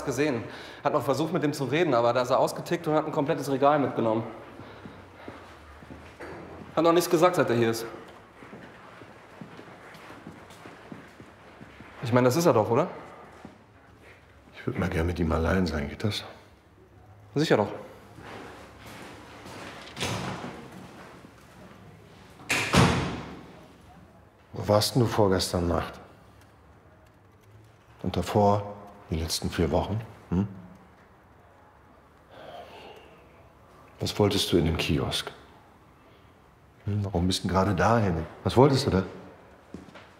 alles gesehen. Hat noch versucht, mit dem zu reden, aber da ist er ausgetickt und hat ein komplettes Regal mitgenommen. Hat noch nichts gesagt, seit er hier ist. Ich meine, das ist er doch, oder? Ich würde mal gerne mit ihm allein sein, geht das? Sicher doch. Wo warst denn du vorgestern Nacht? Und davor, die letzten 4 Wochen? Hm? Was wolltest du in dem Kiosk? Warum bist du gerade dahin? Was wolltest du da?